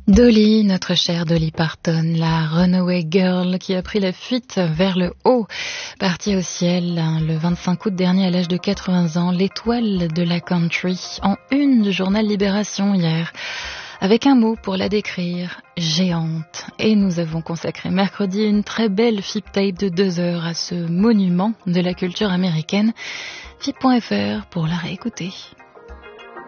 Dolly, notre chère Dolly Parton, la runaway girl qui a pris la fuite vers le haut, partie au ciel le 25 août dernier à l'âge de 80 ans, l'étoile de la country, en une du journal Libération hier, avec un mot pour la décrire, géante. Et nous avons consacré mercredi une très belle FIP tape de 2 heures à ce monument de la culture américaine. FIP.fr pour la réécouter.